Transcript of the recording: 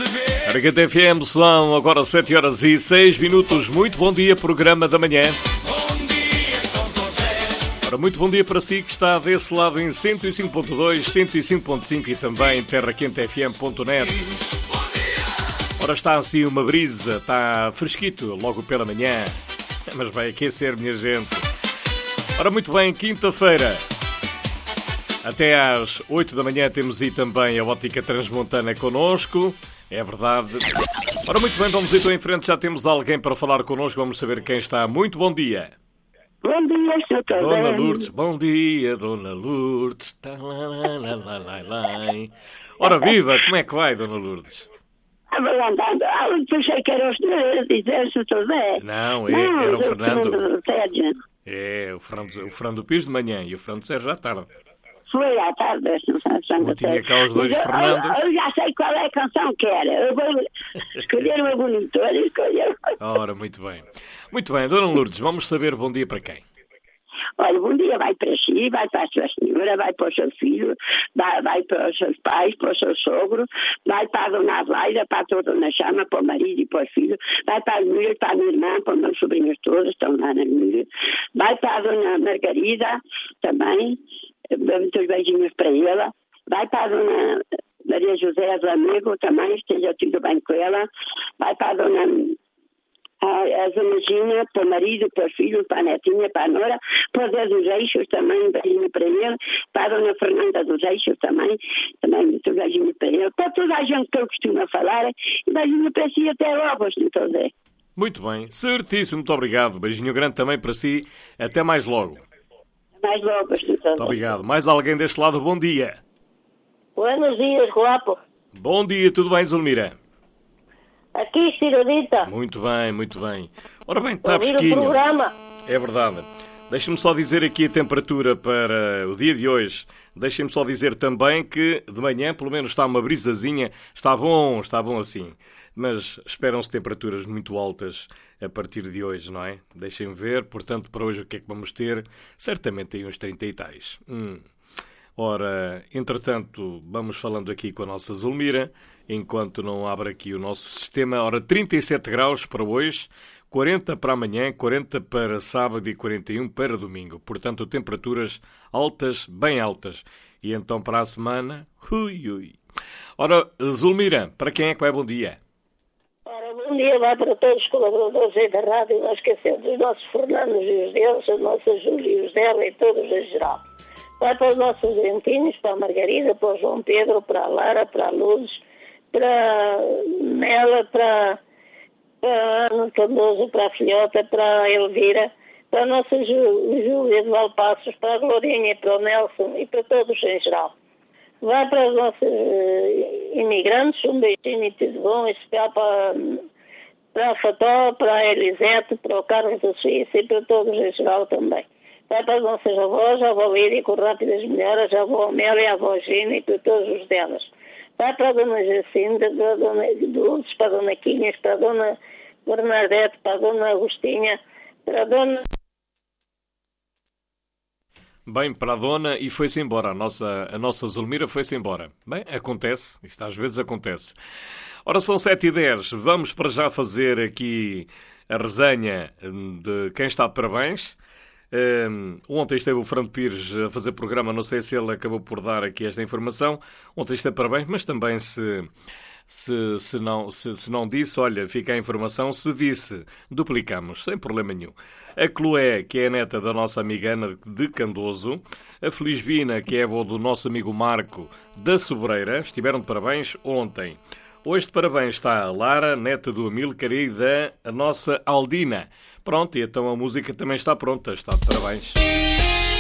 Aragata FM, são agora 7h06. Muito bom dia, programa da manhã. Ora, muito bom dia para si que está desse lado em 105.2, 105.5 e também terraquentefm.net. Ora, está assim uma brisa, está fresquito logo pela manhã, mas vai aquecer, minha gente. Ora, muito bem, quinta-feira. Até às 8 da manhã temos aí também a Ótica Transmontana connosco. É verdade. Ora, muito bem, vamos então em frente. Já temos alguém para falar connosco. Vamos saber quem está. Muito bom dia. Bom dia, Sr. Dona Lourdes. Bom dia, Dona Lourdes. Ora, viva. Como é que vai, Dona Lourdes? Andando. Pensei que era o senhor a dizer, Sr. Zé. Não, era o Fernando. É o Fernando Pires de manhã e o Fernando Sérgio à tarde. Foi à tarde, Não tinha cá os dois Fernandos. Eu já sei qual é a canção que era. Eu vou escolher uma bonita e escolher. Ora, muito bem. Muito bem, Dona Lourdes, vamos saber bom dia para quem? Olha, bom dia vai para si, vai para a sua senhora, vai para o seu filho, vai para os seus pais, para o seu sogro, vai para a Dona Adelaida, para a Dona Chama, para o marido e para o filho, vai para a Emília, para a minha irmã, para os meus sobrinhos todos, estão lá na Emília, vai para a Dona Margarida também, muitos beijinhos para ela, vai para a Dona Maria José do Amigo também, esteja tudo bem com ela, vai para a Dona a Dona Gina, para o marido, para o filho, para a netinha, para a nora, para o Zé dos Eixos também, um beijinho para ele, para a Dona Fernanda dos Eixos também muito beijinho para ele, para toda a gente que eu costumo falar, e beijinho para si até logo, Sr. Zé. Muito bem, certíssimo, muito obrigado. Beijinho grande também para si, até mais logo. Mais logo, Sr. Zé. Muito obrigado. Mais alguém deste lado, bom dia. Buenos dias, guapo. Bom dia, tudo bem, Zulmira? Aqui, Cirodita. Muito bem, muito bem. Ora bem, está Ouvir fresquinho. o programa. É verdade. Deixem-me só dizer aqui a temperatura para o dia de hoje. Deixem-me só dizer também que de manhã, pelo menos, está uma brisazinha. Está bom assim. Mas esperam-se temperaturas muito altas a partir de hoje, não é? Deixem-me ver. Portanto, para hoje o que é que vamos ter? Certamente aí uns 30 e tais. Ora, entretanto, vamos falando aqui com a nossa Zulmira, enquanto não abre aqui o nosso sistema. Ora, 37 graus para hoje, 40 para amanhã, 40 para sábado e 41 para domingo. Portanto, temperaturas altas, bem altas. E então para a semana, ui. Ora, Zulmira, para quem é que vai bom dia? Ora, bom dia vai para todos os colaboradores aí da rádio, não esquecendo dos nossos Fernandos e os deles, a nossa Júlia e os dela e todos em geral. Vai para os nossos argentinos, para a Margarida, para o João Pedro, para a Lara, para a Luz, para a Nela, para a Ana Candoso, para a Filhota, para a Elvira, para a nossa Júlia de Valpassos, para a Glorinha, para o Nelson e para todos em geral. Vai para os nossos imigrantes, um beijinho e tudo bom, especial para a Fató, para a Elisete, para o Carlos da Suíça e para todos em geral também. Vai para as nossas avós, a avó Lídia, com rápidas melhoras, a avó Amélia, a avó Gina e para todos os delas. Vai para a dona Jacinta, para a dona Dulces, para a dona Quinhas, para a dona Bernadette, para a dona Agostinha, para a dona... Bem, para a dona e foi-se embora. A nossa Zulmira foi-se embora. Bem, acontece. Isto às vezes acontece. Ora, são 7h10. Vamos para já fazer aqui a resenha de quem está de parabéns. Ontem esteve o Fernando Pires a fazer programa, não sei se ele acabou por dar aqui esta informação. Ontem esteve parabéns, mas também se não disse, olha, fica a informação. Se disse, duplicamos, sem problema nenhum. A Chloé, que é a neta da nossa amiga Ana de Candoso, a Felisbina, que é a avó do nosso amigo Marco da Sobreira, estiveram de parabéns ontem. Hoje de parabéns está a Lara, neta do Amílcar e da nossa Aldina. Pronto, e então a música também está pronta. Está de parabéns.